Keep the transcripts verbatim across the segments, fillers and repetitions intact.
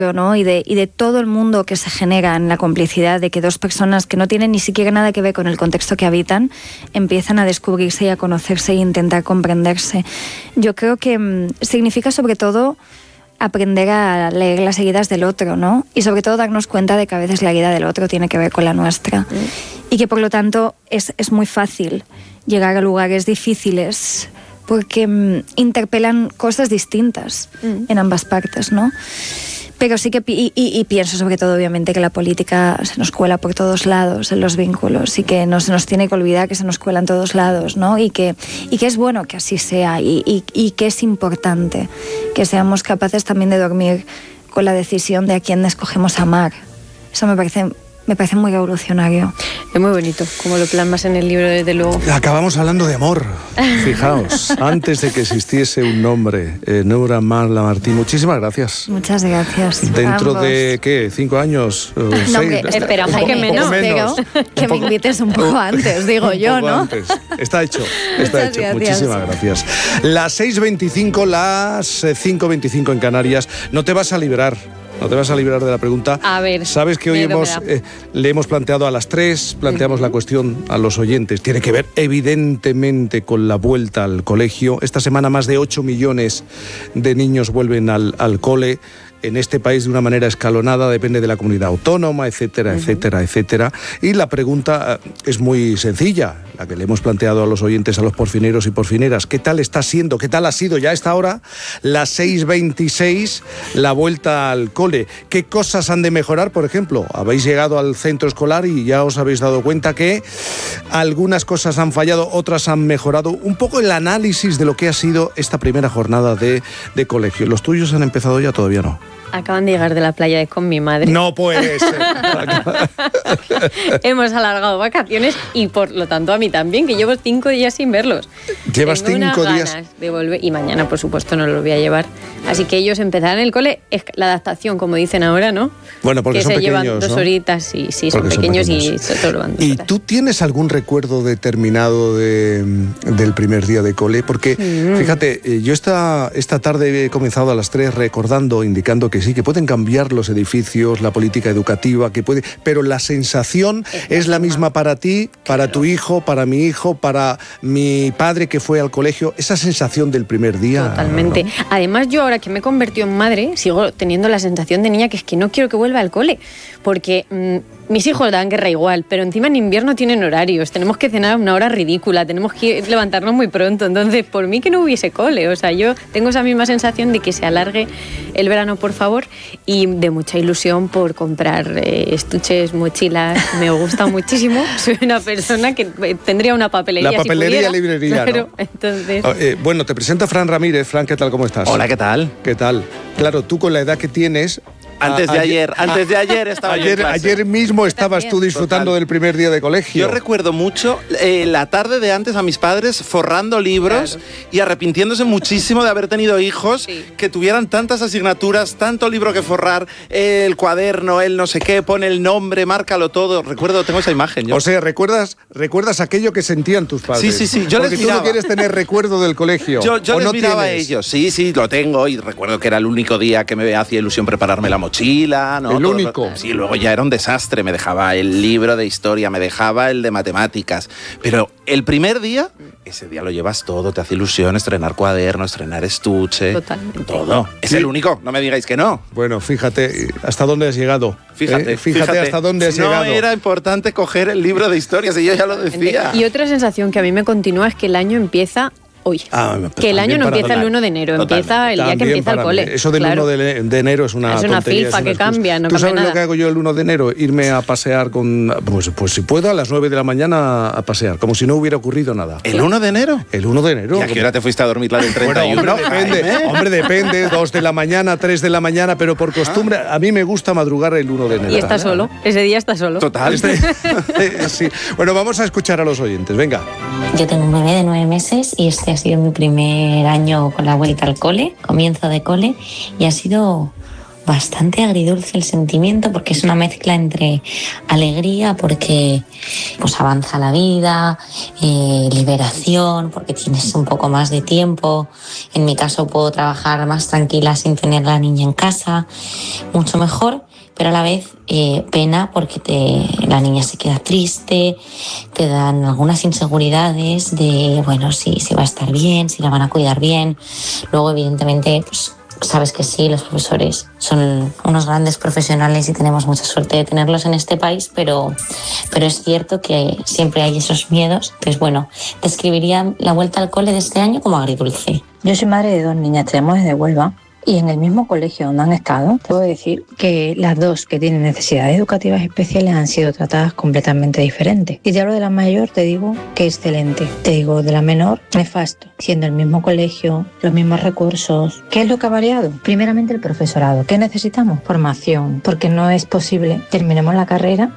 ¿no? Y de, y de todo el mundo que se genera en la complicidad de que dos personas que no tienen ni siquiera nada que ver con el contexto que habitan empiezan a descubrirse y a conocerse e intentar comprenderse. Yo creo que mmm, significa sobre todo aprender a leer las heridas del otro, ¿no? Y sobre todo darnos cuenta de que a veces la herida del otro tiene que ver con la nuestra. Mm. Y que por lo tanto es, es muy fácil llegar a lugares difíciles porque mmm, interpelan cosas distintas mm. en ambas partes, ¿no? Pero sí que, y, y, y pienso sobre todo, obviamente, que la política se nos cuela por todos lados en los vínculos y que no se nos tiene que olvidar que se nos cuela en todos lados, ¿no? Y que, y que es bueno que así sea y, y, y que es importante que seamos capaces también de dormir con la decisión de a quién escogemos amar. Eso me parece... Me parece muy revolucionario. Es muy bonito, como lo plasmas en el libro, desde luego. Acabamos hablando de amor. Fijaos, antes de que existiese un nombre, eh, Nura Marla Martín, muchísimas gracias. Muchas gracias. Dentro de, ¿qué? ¿Cinco años? No, seis, hombre, esperamos que menos. menos. Que me invites un poco antes, digo un yo, poco ¿no? Antes. Está hecho, está Muchas hecho. Gracias. Muchísimas gracias. Las seis veinticinco, las cinco veinticinco en Canarias. No te vas a librar. No te vas a librar de la pregunta. A ver. Sabes que hoy hemos, eh, le hemos planteado a las tres, planteamos uh-huh. la cuestión a los oyentes. Tiene que ver evidentemente con la vuelta al colegio. Esta semana más de ocho millones de niños vuelven al, al cole. En este país de una manera escalonada, depende de la comunidad autónoma, etcétera, uh-huh. etcétera, etcétera. Y la pregunta es muy sencilla, la que le hemos planteado a los oyentes, a los porfineros y porfineras. ¿Qué tal está siendo, qué tal ha sido ya a esta hora, las seis veintiséis, la vuelta al cole? ¿Qué cosas han de mejorar? Por ejemplo, habéis llegado al centro escolar y ya os habéis dado cuenta que algunas cosas han fallado, otras han mejorado. Un poco el análisis de lo que ha sido esta primera jornada de, de colegio. ¿Los tuyos han empezado ya? Todavía no. Acaban de llegar de la playa con mi madre. No puede ser. Hemos alargado vacaciones y por lo tanto a mí también, que llevo cinco días sin verlos. Llevas Tengo cinco unas días. Ganas de volver y mañana, por supuesto, no los voy a llevar. Así que ellos empezarán el cole, es la adaptación, como dicen ahora, ¿no? Bueno, porque que son se pequeños, llevan dos ¿no? horitas y sí, son pequeños, son pequeños y se todo lo van. ¿Y tú tienes algún recuerdo determinado de, del primer día de cole? Porque, mm. fíjate, yo esta, esta tarde he comenzado a las tres recordando, indicando que sí, que pueden cambiar los edificios, la política educativa, que puede, pero la sensación es, es la misma para ti, para claro. tu hijo, para mi hijo, para mi padre que fue al colegio, esa sensación del primer día. Totalmente. ¿No? Además, yo ahora que me he convertido en madre, sigo teniendo la sensación de niña que es que no quiero que vuelva al cole, porque mmm, mis hijos dan guerra igual, pero encima en invierno tienen horarios, tenemos que cenar a una hora ridícula, tenemos que levantarnos muy pronto, entonces por mí que no hubiese cole, o sea, yo tengo esa misma sensación de que se alargue el verano, por favor, y de mucha ilusión por comprar eh, estuches, mochilas, me gusta muchísimo, soy una persona que tendría una papelería. La papelería, si librería, claro, ¿no? Entonces... Oh, eh, bueno, te presento a Fran Ramírez. Fran, ¿qué tal? ¿Cómo estás? Hola, ¿qué tal? ¿Qué tal? Claro, tú con la edad que tienes... Antes de ayer, antes de ayer estaba ayer, yo en clase. Ayer mismo estabas tú disfrutando Total. del primer día de colegio. Yo recuerdo mucho eh, la tarde de antes a mis padres forrando libros claro. y arrepintiéndose muchísimo de haber tenido hijos sí. que tuvieran tantas asignaturas, tanto libro que forrar, eh, el cuaderno, el no sé qué, pone el nombre, márcalo todo. Recuerdo, tengo esa imagen. Yo. O sea, ¿recuerdas, ¿recuerdas aquello que sentían tus padres? Sí, sí, sí. Yo Porque les tú miraba. no quieres tener recuerdo del colegio. Yo, yo ¿o les no miraba tienes? a ellos. Sí, sí, lo tengo y recuerdo que era el único día que me hacía ilusión prepararme la mochila, ¿no? El Todo único. Lo... Sí, luego ya era un desastre. Me dejaba el libro de historia, me dejaba el de matemáticas. Pero el primer día, ese día lo llevas todo. Te hace ilusión estrenar cuaderno, estrenar estuche. Totalmente. Todo. Es sí. el único. No me digáis que no. Bueno, fíjate hasta dónde has llegado. Fíjate, ¿eh? fíjate, fíjate hasta dónde has no llegado. No era importante coger el libro de historias y yo ya lo decía. Y otra sensación que a mí me continúa es que el año empieza... Hoy. Ah, que el año no empieza total. el uno de enero, totalmente. Empieza el día que empieza el cole. Mí. Eso del claro. uno de, de enero es una Es una tontería, filfa es una que cambia, no ¿Tú cambia sabes nada. lo que hago yo el uno de enero? Irme a pasear con... Pues, pues si puedo, a las nueve de la mañana a pasear, como si no hubiera ocurrido nada. ¿El uno de enero? El uno de enero. ¿Y a qué hora te fuiste a dormir la del treinta y uno? Bueno, hombre, depende, hombre, depende, dos de la mañana, tres de la mañana, pero por costumbre, a mí me gusta madrugar el uno de enero. Y está solo, ese día está solo. Total. Este, sí. Bueno, vamos a escuchar a los oyentes, venga. Yo tengo un bebé de nueve meses y este ha sido mi primer año con la vuelta al cole, comienzo de cole, y ha sido bastante agridulce el sentimiento, porque es una mezcla entre alegría, porque pues avanza la vida, eh, liberación, porque tienes un poco más de tiempo. En mi caso puedo trabajar más tranquila sin tener la niña en casa, mucho mejor, pero a la vez eh, pena porque te, la niña se queda triste, te dan algunas inseguridades de, bueno, si, si va a estar bien, si la van a cuidar bien. Luego, evidentemente, pues sabes que sí, los profesores son unos grandes profesionales y tenemos mucha suerte de tenerlos en este país, pero, pero es cierto que siempre hay esos miedos. Entonces, bueno, describiría la vuelta al cole de este año como agridulce. Yo soy madre de dos niñas, tenemos desde Huelva, y en el mismo colegio donde han estado, te puedo decir que las dos que tienen necesidades educativas especiales han sido tratadas completamente diferentes. Y te hablo de la mayor, te digo que excelente. Te digo de la menor, nefasto. Siendo el mismo colegio, los mismos recursos. ¿Qué es lo que ha variado? Primeramente el profesorado. ¿Qué necesitamos? Formación, porque no es posible. Terminemos la carrera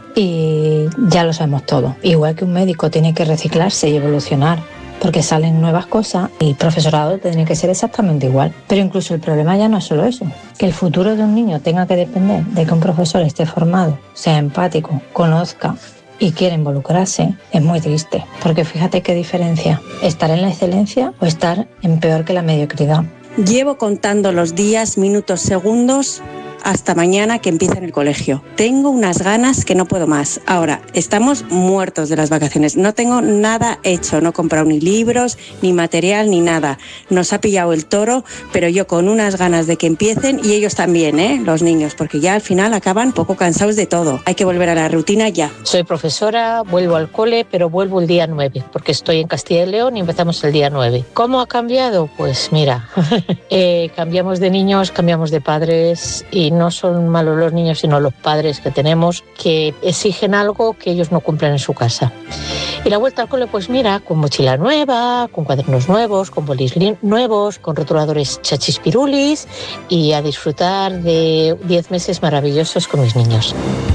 y ya lo sabemos todo. Igual que un médico tiene que reciclarse y evolucionar, porque salen nuevas cosas, y el profesorado tiene que ser exactamente igual. Pero incluso el problema ya no es solo eso, que el futuro de un niño tenga que depender de que un profesor esté formado, sea empático, conozca y quiera involucrarse, es muy triste. Porque fíjate qué diferencia, estar en la excelencia o estar en peor que la mediocridad. Llevo contando los días, minutos, segundos hasta mañana que empieza en el colegio. Tengo unas ganas que no puedo más. Ahora, estamos muertos de las vacaciones. No tengo nada hecho, no he comprado ni libros, ni material, ni nada. Nos ha pillado el toro, pero yo con unas ganas de que empiecen, y ellos también, ¿eh? Los niños, porque ya al final acaban poco cansados de todo. Hay que volver a la rutina ya. Soy profesora, vuelvo al cole, pero vuelvo el día nueve, porque estoy en Castilla y León y empezamos el día nueve. ¿Cómo ha cambiado? Pues mira, eh, cambiamos de niños, cambiamos de padres, y no son malos los niños, sino los padres que tenemos, que exigen algo que ellos no cumplen en su casa. Y la vuelta al cole, pues mira, con mochila nueva, con cuadernos nuevos, con bolis nuevos, con rotuladores chachispirulis, y a disfrutar de diez meses maravillosos con mis niños.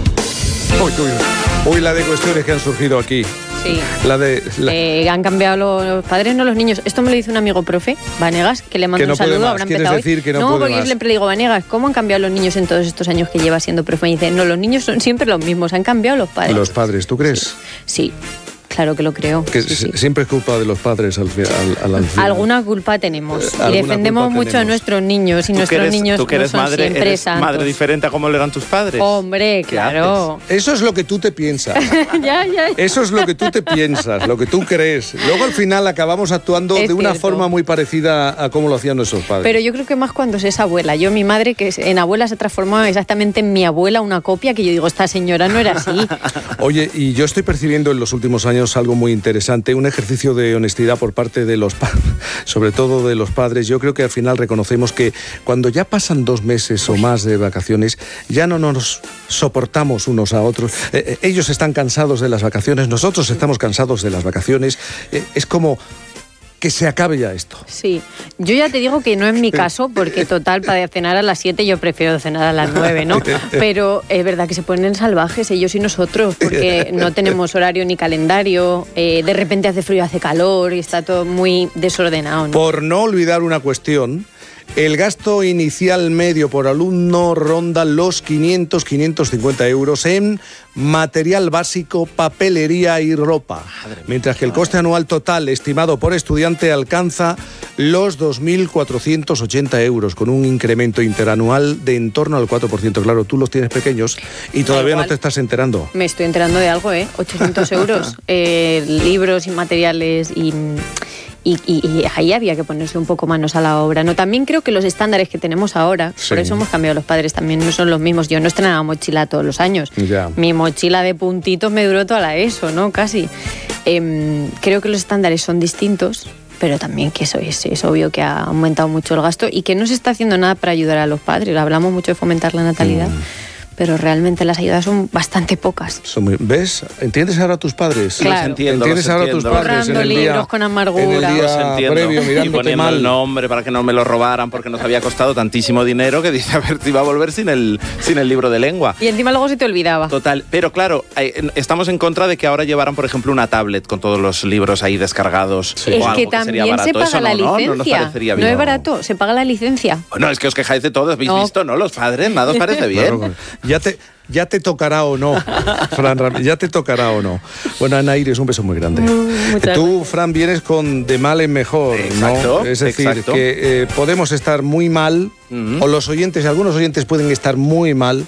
Uy, uy, uy, la de cuestiones que han surgido aquí. Sí. La de, la... Eh, han cambiado los padres, no los niños. Esto me lo dice un amigo profe, Vanegas, que le mando que no un saludo. Más. Habrá ¿Quieres empezado decir hoy. Que no, no puede porque más? yo siempre le digo, Vanegas, ¿cómo han cambiado los niños en todos estos años que lleva siendo profe? Y dice, no, los niños son siempre los mismos, han cambiado los padres. Los padres, ¿tú crees? Sí. Sí. Claro que lo creo. Que sí, sí. Siempre es culpa de los padres al, al, al final. Alguna culpa tenemos. Eh, y defendemos mucho tenemos. a nuestros niños. Y nuestros eres, niños tú que eres no son madre, siempre eres santos. madre diferente a como lo eran tus padres. Hombre, claro. Eso es lo que tú te piensas. ya, ya. Eso es lo que tú te piensas, lo que tú crees. Luego al final acabamos actuando es de una cierto. forma muy parecida a cómo lo hacían nuestros padres. Pero yo creo que más cuando se es abuela. Yo, mi madre, que en abuela se transformó exactamente en mi abuela, una copia, que yo digo, esta señora no era así. Oye, y yo estoy percibiendo en los últimos años algo muy interesante, un ejercicio de honestidad por parte de los padres, sobre todo de los padres. Yo creo que al final reconocemos que cuando ya pasan dos meses o más de vacaciones, ya no nos soportamos unos a otros. Eh, ellos están cansados de las vacaciones, nosotros estamos cansados de las vacaciones. Eh, es como... que se acabe ya esto. Sí, yo ya te digo que no es mi caso, porque total, para cenar a las siete yo prefiero cenar a las nueve, ¿no? Pero es verdad que se ponen salvajes ellos y nosotros, porque no tenemos horario ni calendario, eh, de repente hace frío, hace calor y está todo muy desordenado, ¿no? Por no olvidar una cuestión, el gasto inicial medio por alumno ronda los quinientos, quinientos cincuenta euros en material básico, papelería y ropa, mientras que el coste anual total estimado por estudiante alcanza los dos mil cuatrocientos ochenta euros, con un incremento interanual de en torno al cuatro por ciento. Claro, tú los tienes pequeños y todavía no te estás enterando. Me estoy enterando de algo, ¿eh? ochocientos euros, eh, libros y materiales y... Y, y, y ahí había que ponerse un poco manos a la obra, ¿no? También creo que los estándares que tenemos ahora, sí. Por eso hemos cambiado los padres, también no son los mismos. Yo no estrenaba mochila todos los años. Ya. Mi mochila de puntitos me duró toda la ESO, ¿no? Casi. Eh, creo que los estándares son distintos, pero también que eso es, es obvio que ha aumentado mucho el gasto y que no se está haciendo nada para ayudar a los padres. Hablamos mucho de fomentar la natalidad. Mm. pero realmente las ayudas son bastante pocas. Son muy- ¿Ves? ¿Entiendes ahora a tus padres? Claro. Los entiendo, ¿Entiendes los ahora a tus entiendo. padres en Borrando el día, libros con amargura. en el día Los entiendo. previo, y mirándote poniendo mal? el nombre para que no me lo robaran porque nos había costado tantísimo dinero que dice a ver si iba a volver sin el, sin el libro de lengua. Y encima luego se te olvidaba. Total, pero claro, eh, estamos en contra de que ahora llevaran, por ejemplo, una tablet con todos los libros ahí descargados. Es o algo que sería también se barato. paga Eso la no, ¿no? licencia. No nos parecería No bien. es barato, se paga la licencia. Bueno, es que os quejáis de todo, habéis No. visto, ¿no? Los padres, nada os parece bien. Claro, ya te, ya te tocará o no, Fran Ramírez, ya te tocará o no. Bueno, Ana Iris, un beso muy grande. muchas Tú, Fran, vienes con de mal en mejor, Exacto, ¿no? Es decir, exacto. que eh, podemos estar muy mal, Ujú. o los oyentes, algunos oyentes pueden estar muy mal,